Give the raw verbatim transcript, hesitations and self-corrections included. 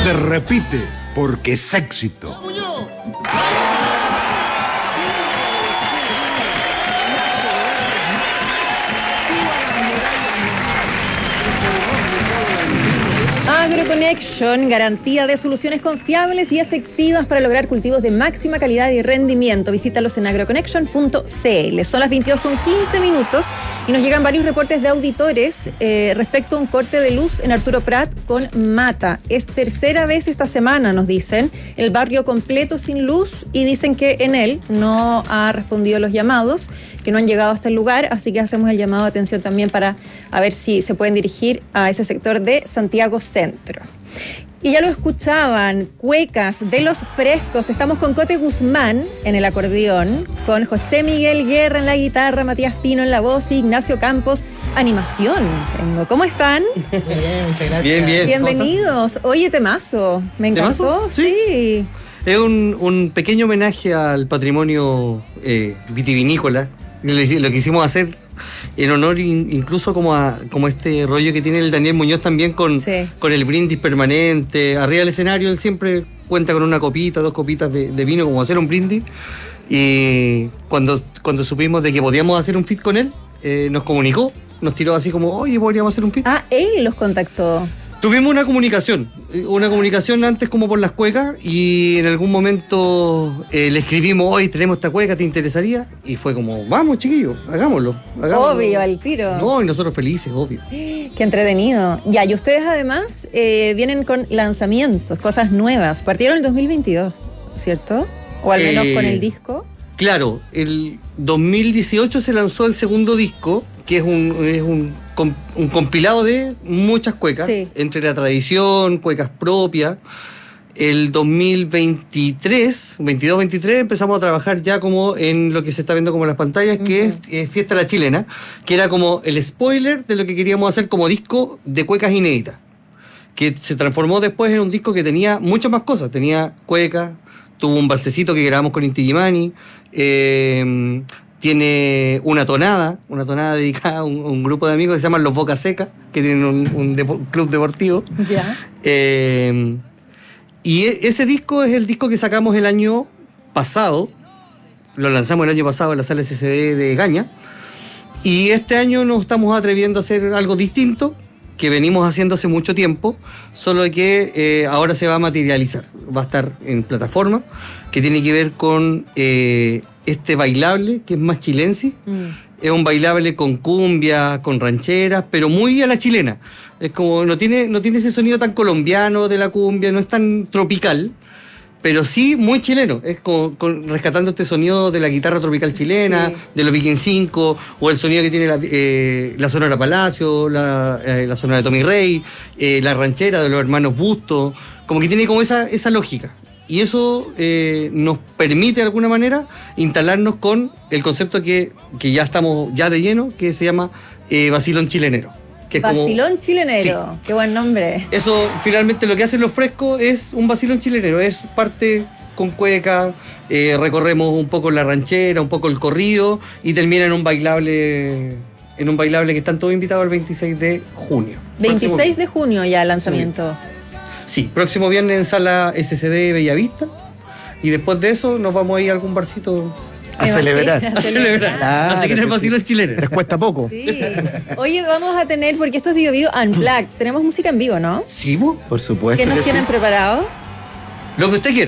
se repite porque es éxito. AgroConnection, garantía de soluciones confiables y efectivas para lograr cultivos de máxima calidad y rendimiento. Visítalos en agroconnection punto c l. Son las veintidós con quince minutos y nos llegan varios reportes de auditores eh, respecto a un corte de luz en Arturo Prat con Mata. Es tercera vez esta semana, nos dicen, el barrio completo sin luz, y dicen que en él no ha respondido los llamados, que no han llegado hasta el lugar, así que hacemos el llamado de atención también para a ver si se pueden dirigir a ese sector de Santiago Centro. Y ya lo escuchaban, cuecas de los frescos. Estamos con Cote Guzmán en el acordeón, con José Miguel Guerra en la guitarra, Matías Pino en la voz y Ignacio Campos, animación. Tengo. ¿Cómo están? Bien, muchas gracias. Bien, bien. Bienvenidos. Oye, temazo. Me encantó. ¿Temazo? Sí. sí. Es un, un pequeño homenaje al patrimonio eh, vitivinícola. Lo, lo quisimos hacer en honor in, incluso como a como este rollo que tiene el Daniel Muñoz también con, sí. con el brindis permanente. Arriba del escenario él siempre cuenta con una copita, dos copitas de, de vino, como hacer un brindis. Y cuando, cuando supimos de que podíamos hacer un feat con él, eh, nos comunicó, nos tiró así como, oye, podríamos hacer un feat. Ah, él los contactó. Tuvimos una comunicación, una comunicación antes como por las cuecas, y en algún momento eh, le escribimos, hoy tenemos esta cueca, ¿te interesaría? Y fue como, vamos chiquillos, hagámoslo, hagámoslo. Obvio, al tiro. No, y nosotros felices, obvio. Qué entretenido. Ya, y ustedes además eh, vienen con lanzamientos, cosas nuevas. Partieron el dos mil veintidós, ¿cierto? O al menos Eh, con el disco. Claro, el dos mil dieciocho se lanzó el segundo disco, que es un, es un, un compilado de muchas cuecas, sí. entre la tradición, cuecas propias. El dos mil veintitrés, veintidós veintitrés, empezamos a trabajar ya como en lo que se está viendo como en las pantallas, uh-huh. que es eh, Fiesta La Chilena, que era como el spoiler de lo que queríamos hacer como disco de cuecas inéditas, que se transformó después en un disco que tenía muchas más cosas. Tenía cuecas, tuvo un balsecito que grabamos con Inti Illimani, eh, tiene una tonada, una tonada dedicada a un, un grupo de amigos que se llaman Los Boca Seca, que tienen un, un depo- club deportivo. Ya. Eh, y e- ese disco es el disco que sacamos el año pasado, lo lanzamos el año pasado en la sala S C D de Gaña, y este año nos estamos atreviendo a hacer algo distinto, que venimos haciendo hace mucho tiempo, solo que eh, ahora se va a materializar. Va a estar en plataforma, que tiene que ver con eh, este bailable, que es más chilense. Mm. Es un bailable con cumbia, con rancheras, pero muy a la chilena. Es como, no tiene, no tiene ese sonido tan colombiano de la cumbia, no es tan tropical, pero sí muy chileno. Es como, con, rescatando este sonido de la guitarra tropical chilena, sí. de los Viking cinco, o el sonido que tiene la, eh, la Sonora Palacio, la, eh, la Sonora de Tommy Rey, eh, la ranchera de los hermanos Bustos, como que tiene como esa, esa lógica. Y eso eh, nos permite de alguna manera instalarnos con el concepto que, que ya estamos ya de lleno, que se llama eh, Vacilón Chilenero. Que Vacilón como, Chilenero, sí. Qué buen nombre. Eso finalmente lo que hacen los frescos es un vacilón chilenero, es parte con cueca, eh, recorremos un poco la ranchera, un poco el corrido y termina en un bailable, en un bailable que están todos invitados el veintiséis de junio. veintiséis de junio ya el lanzamiento. Sí. sí, próximo viernes en sala S C D Bellavista, y después de eso nos vamos a ir a algún barcito. A celebrar. A celebrar. Claro, así que en el vacilón chileno. Les cuesta poco. Sí. Oye, vamos a tener, porque esto es Vivo Vivo Unplugged, tenemos música en vivo, ¿no? Sí, ¿vos? Por supuesto. ¿Qué nos que tienen sí. preparado? Lo que usted quiera.